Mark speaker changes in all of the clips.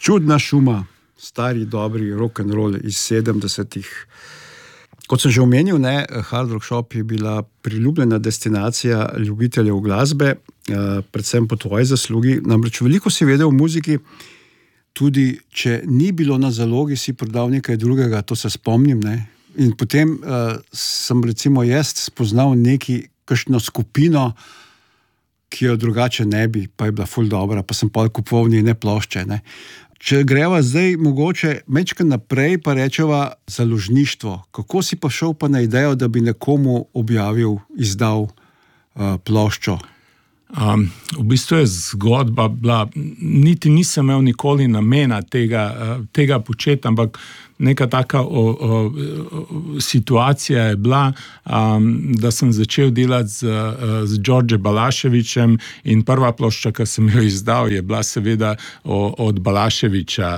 Speaker 1: Čudna šuma, stari, dobri rock'n'roll iz 70-ih. Kot sem že omenil, Hard Rock Shop je bila priljubljena destinacija ljubiteljev glasbe, predvsem po tvoji zaslugi. Namreč veliko si vedel v muziki, tudi če ni bilo na zalogi, si prodal nekaj drugega, to se spomnim. In potem sem recimo jaz spoznal kakšno skupino, ki jo drugače ne bi, pa je bila ful dobra, pa sem pa kupoval njene plošče. Če greva zdaj mogoče mečkaj naprej, pa rečeva založništvo. Kako si pa šel pa na idejo, da bi nekomu izdal ploščo?
Speaker 2: V bistvu je zgodba bila, niti nisem imel nikoli namena tega početi, ampak neka taka situacija je bila, da sem začel delati z Đorđe Balaševićem in prva plošča, ki sem jo izdal, je bila seveda od Balaševića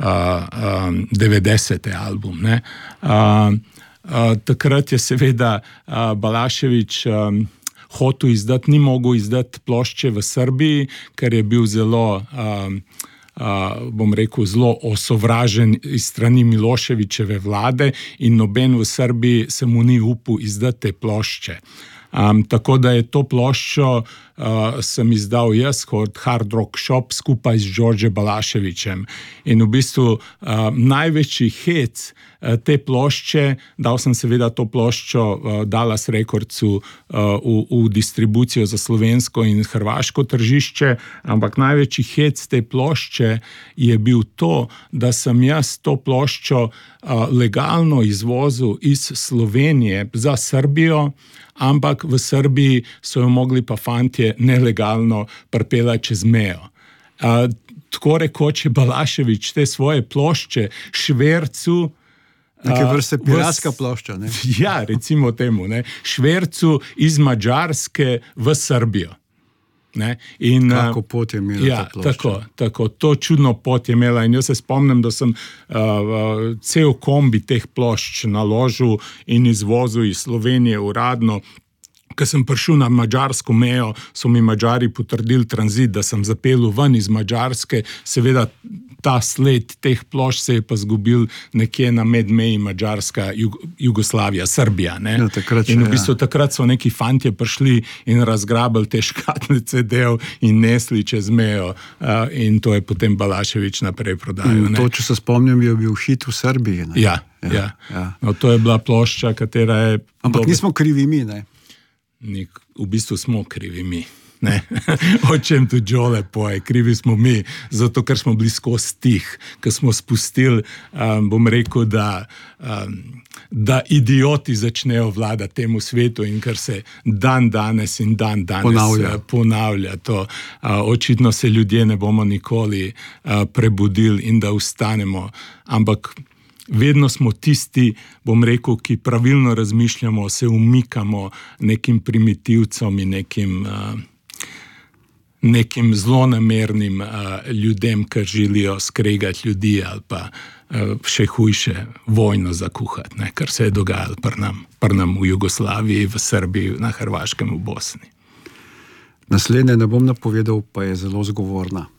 Speaker 2: 90. album. Takrat je seveda Balašević hotel izdati, ni mogel izdati plošče v Srbiji, ker je bil zelo, bom rekel, zelo osovražen iz strani Miloševićeve vlade in noben v Srbiji se mu ni upal izdati te plošče. Tako da je to ploščo sem izdal jaz kot Hard Rock Shop skupaj z Đorđe Balaševićem. In v bistvu največji hec te plošče, dal sem seveda to ploščo Dallas Recordsu v distribucijo za slovensko in hrvaško tržišče, ampak največji hec te plošče je bil to, da sem jaz to ploščo legalno izvozil iz Slovenije za Srbijo, ampak v Srbiji so jo mogli pa fantje nelegalno pripeljati čez mejo. Tako rekoč je Balašević te svoje plošče švercu,
Speaker 1: neke vrste piratska plošča, ne?
Speaker 2: Ja, recimo temu, švercu iz Madžarske v Srbijo. In,
Speaker 1: kako pot je imela ta plošča.
Speaker 2: Tako, to čudno pot je imela in jaz se spomnim, da sem cel kombi teh plošč naložil in izvozil iz Slovenije uradno. Ko sem prišel na madžarsko mejo, so mi Madžari potrdili tranzit, da sem zapeljal ven iz Madžarske, seveda ta sled teh plošč se je pa zgubil nekje na medmeji Madžarska, Jugoslavija, Srbija.
Speaker 1: Ja,
Speaker 2: in v bistvu takrat so neki fantje prišli in razgrabili te škatle CD-ev in nesli čez mejo in to je potem Balašević naprej prodajal.
Speaker 1: To, če se spomnim, je bil hit v Srbiji.
Speaker 2: Ja. No, to je bila plošča, katera je...
Speaker 1: Ampak nismo krivi mi,
Speaker 2: V bistvu smo krivi mi. O čem tu Đole poje, krivi smo mi, zato ker smo bili skozi stih, ker smo spustili, bom rekel, da idioti začnejo vladati temu svetu in ker se dan danes ponavlja to. Očitno se ljudje ne bomo nikoli prebudili in da vstanemo, ampak vedno smo tisti, bom rekel, ki pravilno razmišljamo, se umikamo nekim primitivcom in nekim zlonamernim ljudem, ki želijo skregati ljudi ali pa še hujše vojno zakuhati, kar se je dogajalo pri nam v Jugoslaviji, v Srbiji, na Hrvaškem, v Bosni.
Speaker 1: Naslednje ne bom napovedal, pa je zelo zgovorna.